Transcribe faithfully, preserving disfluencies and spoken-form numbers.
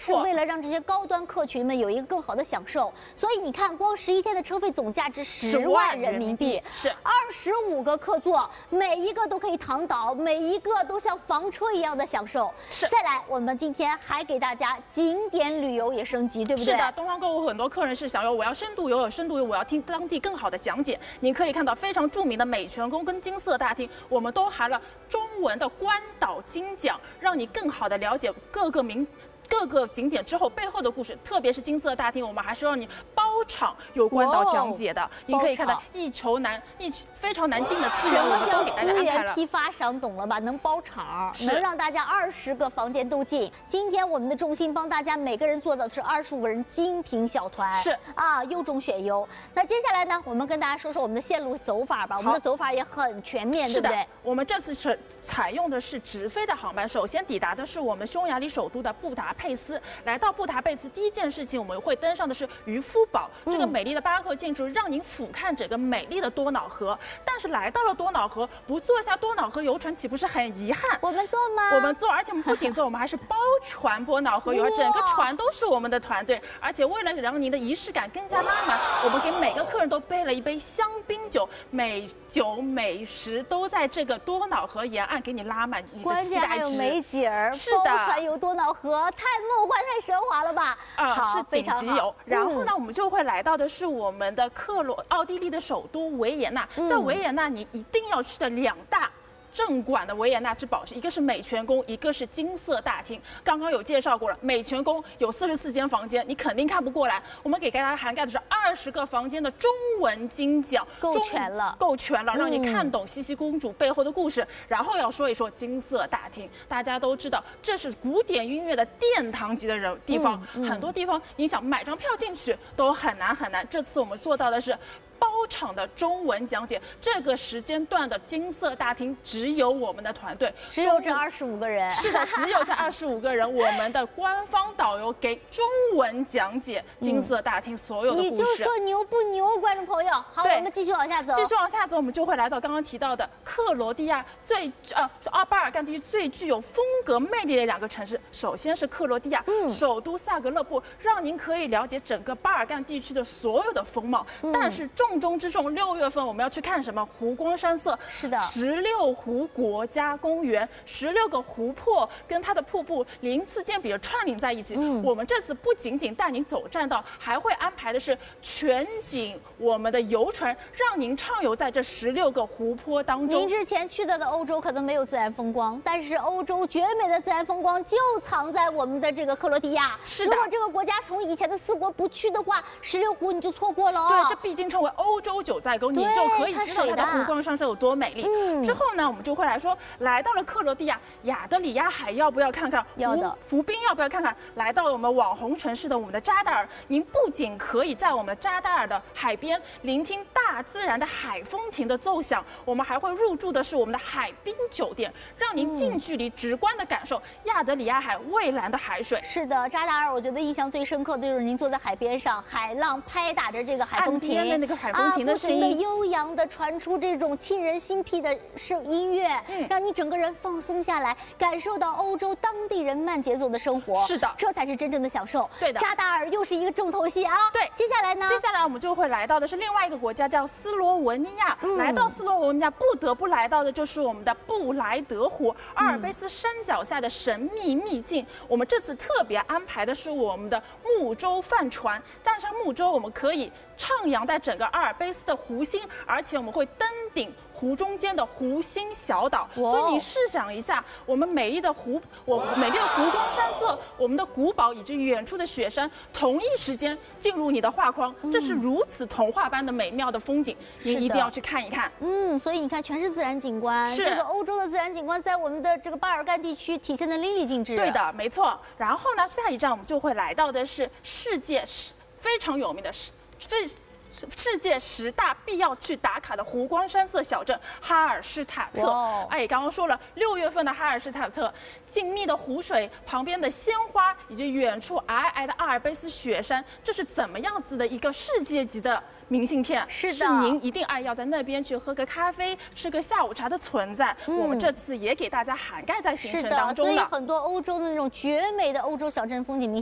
就是为了让这些高端客群们有一个更好的享受。所以你看，光十一天的车费总价值十万人民币， 是二十五个客座，每一个都可以躺倒，每一个都像房车一样的享受。 是， 再来，我们今天还给大家景点旅游也升级，对不对？ 是的，东方购物很多客人是想要，我要深度游，有深度游，我要听当地更好的讲解。你可以看到非常著名的美泉宫跟金色大厅，我们都含了中文的关岛金讲，让你更好的了解各个名。各个景点之后背后的故事，特别是金色大厅，我们还是让你包场有关岛讲解的。您可以看到一筹难一非常难尽的资源，我们都给大家安排了。 资源批发商懂了吧？能包场，能让大家二十个房间都进。今天我们的重心帮大家每个人做的是二十五个人精品小团， 是啊，优中选优。那接下来呢，我们跟大家说说我们的线路走法吧。我们的走法也很全面，对不对？ 我们这次是采用的是直飞的航班，首先抵达的是我们匈牙利首都的布达佩斯。来到布达佩斯，第一件事情我们会登上的是渔夫堡，嗯、这个美丽的巴洛克建筑，让您俯瞰整个美丽的多瑙河。但是来到了多瑙河，不坐下多瑙河游船，岂不是很遗憾？ 我们坐吗？ 我们坐，而且我们不仅坐，我们还是包船多瑙河游，整个船都是我们的团队。而且为了让您的仪式感更加拉满，我们给每个客人都备了一杯香槟酒，美酒美食都在这个多瑙河沿岸给你拉满你的期待值。 关键还有美景儿， 是的， 包船游多瑙河，太梦幻。太奢华了吧！ 啊、呃，是顶级游。然后呢， 嗯、 我们就会来到的是我们的克罗奥地利的首都维也纳。嗯、在维也纳，你一定要去的两大镇馆的维也纳之宝是一个是美泉宫，一个是金色大厅。刚刚有介绍过了，美泉宫有四十四间房间，你肯定看不过来。我们给大家涵盖的是二十个房间的中文精讲， 够全了， 够全了，让你看懂茜茜公主背后的故事。嗯、然后要说一说金色大厅，大家都知道这是古典音乐的殿堂级的人地方，嗯嗯、很多地方你想买张票进去都很难很难。这次我们做到的是包场的中文讲解，这个时间段的金色大厅只有我们的团队， 只有这二十五个人。 是的，只有这二十五个人，我们的官方导游给中文讲解金色大厅所有的故事。 你就说牛不牛，观众朋友？好，我们继续往下走。 继续往下走，我们就会来到刚刚提到的克罗地亚最呃阿巴尔干地区最具有风格魅力的两个城市。首先是克罗地亚、嗯、首都萨格勒布，让您可以了解整个巴尔干地区的所有的风貌。嗯、但是重重中之重，六月份我们要去看什么？湖光山色。 是的， 十六湖国家公园，十六个湖泊跟它的瀑布鳞次溅比的串联在一起。嗯，我们这次不仅仅带您走栈道，还会安排的是全景我们的游船，让您畅游在这十六个湖泊当中。 您之前去到的欧洲可能没有自然风光，但是欧洲绝美的自然风光就藏在我们的这个克罗地亚。 是的， 如果这个国家从以前的四国不去的话，十六湖你就错过了哦。 对，这毕竟称为欧洲九寨沟，你就可以知道它的湖光山色有多美丽。嗯、之后呢，我们就会来说，来到了克罗地亚，亚得里亚海要不要看看？ 要的。 湖滨要不要看看？来到我们网红城市的我们的扎达尔，您不仅可以在我们扎达尔的海边聆听大自然的海风琴的奏响，我们还会入住的是我们的海滨酒店，让您近距离直观的感受亚得里亚海蔚蓝的海水。 是的，扎达尔我觉得印象最深刻的就是您坐在海边上，海浪拍打着这个海风琴， 的那个海风琴的声音， 啊、不停的悠扬的传出这种沁人心脾的声音乐，嗯、让你整个人放松下来，感受到欧洲当地人慢节奏的生活。 是的， 这才是真正的享受。 对的， 扎达尔又是一个重头戏啊。 对， 接下来呢？ 接下来我们就会来到的是另外一个国家，叫斯洛文尼亚。嗯、来到斯洛文尼亚，不得不来到的就是我们的布莱德湖，阿尔卑斯山脚下的神秘秘境。嗯、我们这次特别安排的是我们的木舟帆船，但是木舟我们可以徜徉在整个阿尔卑斯的湖心，而且我们会登顶湖中间的湖心小岛。所以你试想一下，我们美丽的湖，我美丽的湖光山色，我们的古堡以及远处的雪山，同一时间进入你的画框，这是如此童话般的美妙的风景，您一定要去看一看。 嗯，所以你看，全是自然景观， 是这个欧洲的自然景观在我们的这个巴尔干地区体现的淋漓尽致。 对的，没错。然后呢，下一站我们就会来到的是世界非常有名的世非。世界十大必要去打卡的湖光山色小镇哈尔施塔特。哎，刚刚说了，六月份的哈尔施塔特，静谧的湖水旁边的鲜花，以及远处皑皑的阿尔卑斯雪山，这是怎么样子的一个世界级的明信片？ 是的， 是您一定爱要在那边去喝个咖啡、吃个下午茶的存在。嗯、我们这次也给大家涵盖在行程当中了。 是的，所以很多欧洲的那种绝美的欧洲小镇风景明信片。